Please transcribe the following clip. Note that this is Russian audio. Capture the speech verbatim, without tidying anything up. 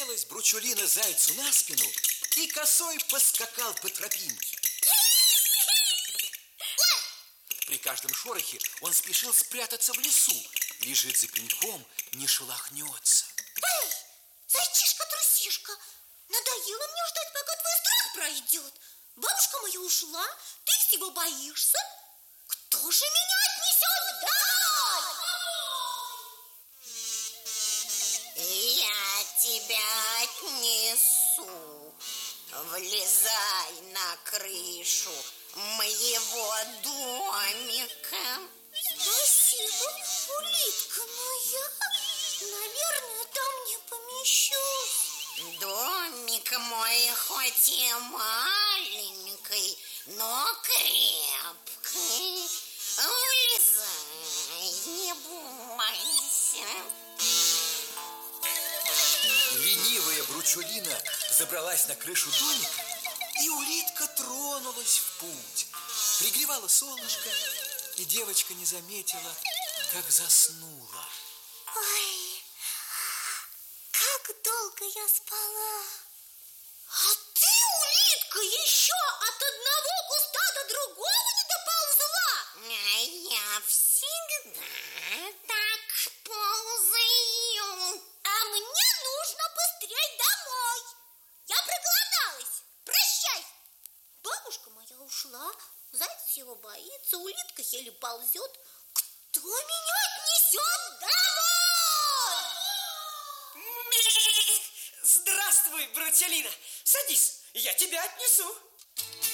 Уселась Бручулина зайцу на спину и косой поскакал по тропинке. При каждом шорохе он спешил спрятаться в лесу. Лежит за пеньком, не шелохнется. Эй, зайчишка-трусишка, надоело мне ждать, пока твой страх пройдет. Бабушка моя ушла, ты всего боишься. Кто же меня отнесет домой? Я тебя отнесу. Влезай на крышу моего домика. Спасибо, улитка моя. Наверное, там не помещусь. Домик мой хоть и маленький, но крепкий. Влезай, не бойся. Ленивая Бручулина забралась на крышу домика, и улитка тронулась в путь. Пригревала солнышко, и девочка не заметила, как заснула. Ой, как долго я спала. А ты, улитка, еще от одного куста до другого не доползла? А я всегда так ползаю. А мне нужно быстрей домой. Я проголодалась. Прощай. Бабушка моя ушла, заяц его боится, улитка еле ползет. Кто меня отнесет домой? Здравствуй, Бручулина. Садись, я тебя отнесу.